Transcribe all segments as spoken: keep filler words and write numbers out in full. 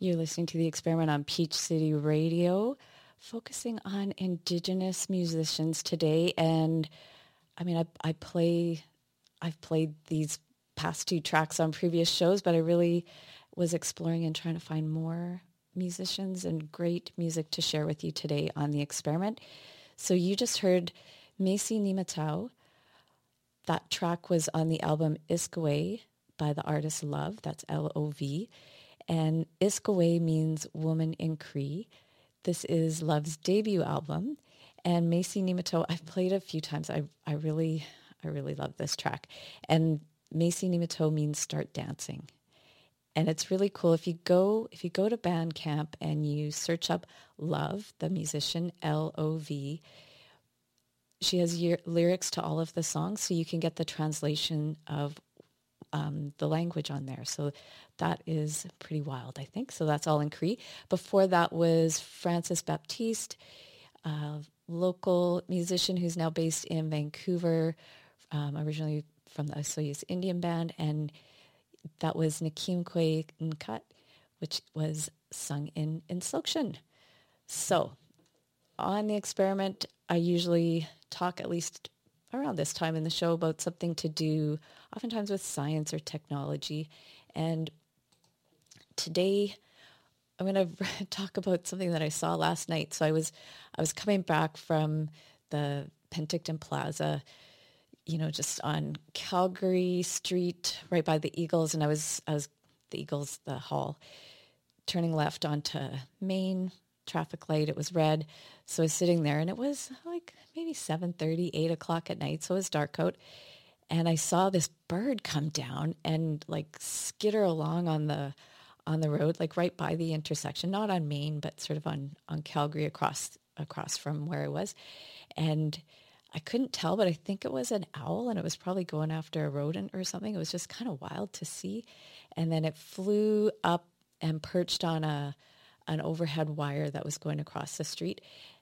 You're listening to The Experiment on Peach City Radio, focusing on Indigenous musicians today. And I mean, I, I play, I've played these past two tracks on previous shows, but I really was exploring and trying to find more musicians and great music to share with you today on The Experiment. So you just heard Macy Nimatau. That track was on the album Iskaway by the artist Love. That's L O V. And Iskaway means woman in Cree. This is Love's debut album. And Macy Nimatau, I've played a few times. I I really, I really love this track. And Macy Nimatau means start dancing. And it's really cool. If you go, if you go to Bandcamp and you search up Love, the musician, L O V, she has year, lyrics to all of the songs, so you can get the translation of um, the language on there. So that is pretty wild, I think. So that's all in Cree. Before that was Francis Baptiste, a local musician who's now based in Vancouver, um, originally from the Osoyoos Indian Band, and that was Nikimkwe Nkat, which was sung in Inslokshun. So on The Experiment, I usually talk at least around this time in the show about something to do oftentimes with science or technology. And today I'm going to talk about something that I saw last night. So I was I was coming back from the Penticton Plaza, you know, just on Calgary Street, right by the Eagles, and I was I was the Eagles, the hall, turning left onto Main traffic light. It was red, so I was sitting there, and it was like maybe seven thirty, eight o'clock at night, so it was dark out, and I saw this bird come down and like skitter along on the on the road, like right by the intersection, not on Main, but sort of on on Calgary, across across from where I was, and I couldn't tell, but I think it was an owl, and it was probably going after a rodent or something. It was just kind of wild to see, and then it flew up and perched on a an overhead wire that was going across the street.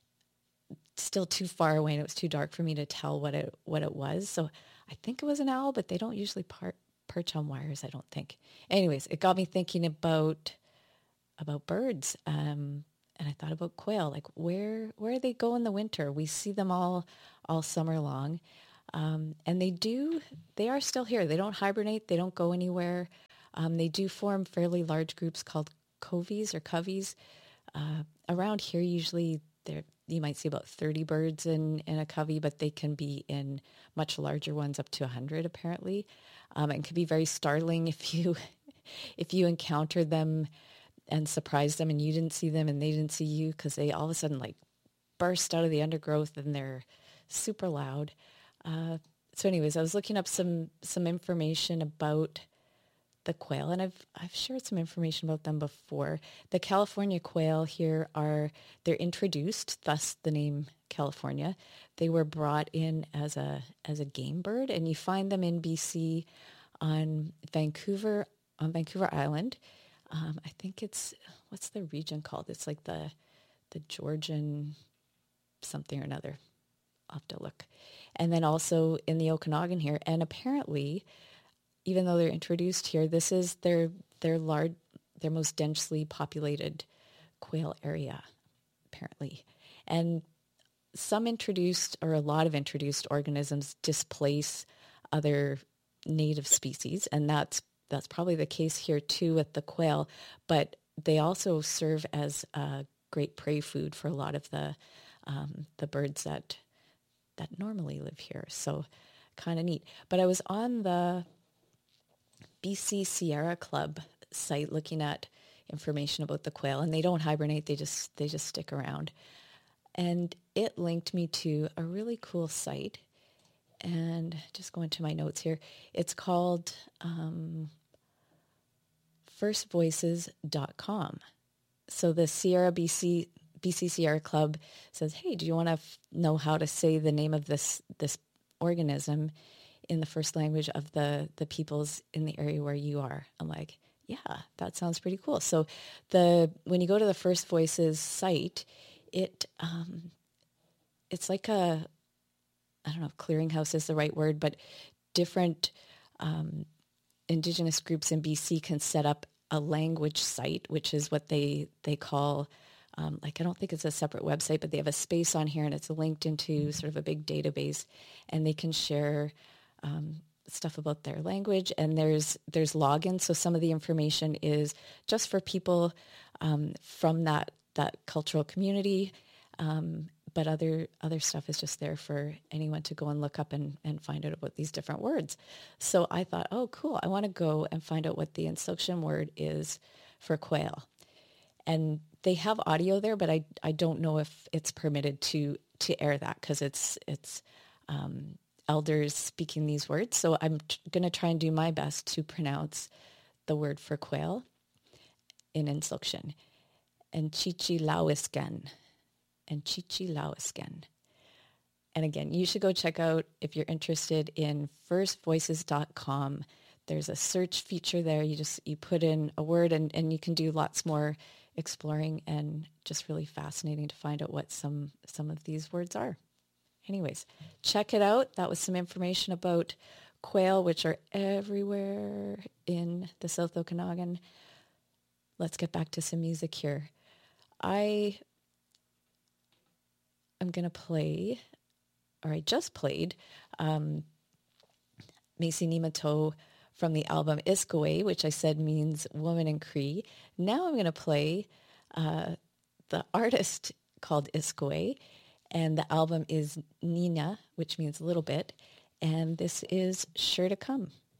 Still too far away, and it was too dark for me to tell what it what it was. So I think it was an owl, but they don't usually par- perch on wires, I don't think. Anyways, it got me thinking about about birds, um, and I thought about quail. Like where where they go in the winter? We see them all all summer long, um, and they do they are still here. They don't hibernate. They don't go anywhere. Um, they do form fairly large groups called coveys or coveys. Uh, around here, usually there you might see about thirty birds in, in a covey, but they can be in much larger ones, up to one hundred apparently. Um, it can be very startling if you if you encounter them and surprise them and you didn't see them and they didn't see you, because they all of a sudden like burst out of the undergrowth and they're super loud. Uh, so anyways, I was looking up some some information about the quail, and I've I've shared some information about them before. The California quail here are they're introduced, thus the name California. They were brought in as a as a game bird, and you find them in B C on Vancouver on Vancouver Island. Um, I think it's what's the region called? It's like the the Georgian something or another. I'll have to look. And then also in the Okanagan here, and apparently, even though they're introduced here, this is their their large, their most densely populated quail area, apparently. And some introduced, or a lot of introduced organisms displace other native species, and that's that's probably the case here too with the quail. But they also serve as a great prey food for a lot of the um, the birds that that normally live here. So kind of neat. But I was on the B C Sierra Club site looking at information about the quail, and they don't hibernate, they just they just stick around. And it linked me to a really cool site, and just going to my notes here, it's called um, first voices dot com. So the Sierra B C B C Sierra Club says, hey, do you want to f- know how to say the name of this this organism in the first language of the, the peoples in the area where you are? I'm like, yeah, that sounds pretty cool. So the when you go to the First Voices site, it um, it's like a, I don't know if clearinghouse is the right word, but different um, Indigenous groups in B C can set up a language site, which is what they they call, um, like, I don't think it's a separate website, but they have a space on here and it's linked into sort of a big database, and they can share um, stuff about their language, and there's there's logins. So some of the information is just for people um, from that that cultural community, um, but other other stuff is just there for anyone to go and look up and, and find out about these different words. So I thought, oh, cool, I want to go and find out what the Tsilhqot'in word is for quail. And they have audio there, but I, I don't know if it's permitted to to air that, because it's it's um, elders speaking these words. So I'm t- going to try and do my best to pronounce the word for quail in Tsilhqot'in. And Chichilawisken. And Chichilawisken. And again, you should go check out, if you're interested, in first voices dot com. There's a search feature there. You just you put in a word, and, and you can do lots more exploring, and just really fascinating to find out what some some of these words are. Anyways, check it out. That was some information about quail, which are everywhere in the South Okanagan. Let's get back to some music here. I am going to play, or I just played, um, Macy Nimato from the album Iskwe, which I said means woman in Cree. Now I'm going to play uh, the artist called Iskwe, and the album is Nina, which means little bit, and this is Sure to Come.